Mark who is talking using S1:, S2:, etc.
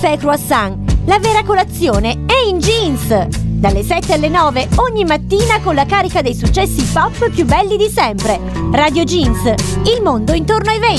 S1: caffè e croissant. La vera colazione è in Jeans! Dalle 7 alle 9 ogni mattina con la carica dei successi pop più belli di sempre. Radio Jeans, il mondo intorno ai 20.